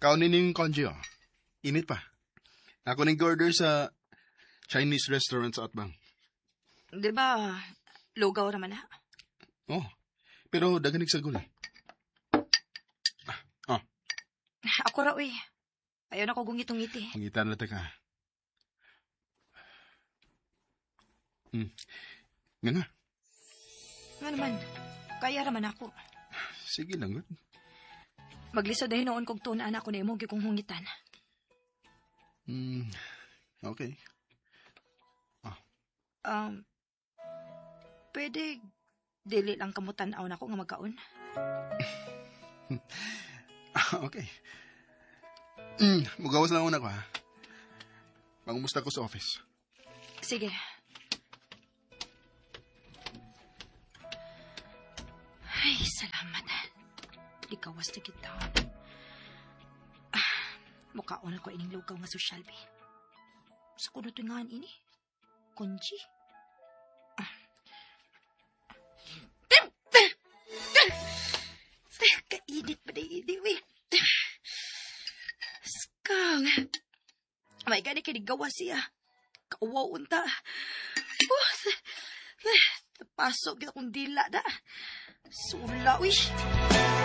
Kaunin yung konji, oh. Init pa. Ako nag-order sa Chinese restaurant sa Atbang. Di ba, lugaw naman na? Oh, pero daganig sa gulay. Oh, Ako raw eh. Ayaw na ko gungitong-ngiti. pangitan na ka. Nga nga. Nga naman, kaya raman ako. Sige lang, good. Maglisod dahil noon kong tunaan ako na imo kong hungitan. Okay. Pwede dili lang kamutan-aw na ako nga magkaon. Okay. Mugawas lang una ko, ha? Pangumusta ko sa office. Sige. Ay, salamat. Likawas na kita. Mukhaon ako ining lugaw nga social be. Sa kuno tingaan ini. Konji. Kainit pa na ini, we. Skang. May gani kay gawa siya. Kauwaw unta. Napasok akong dila na. Sula, wish.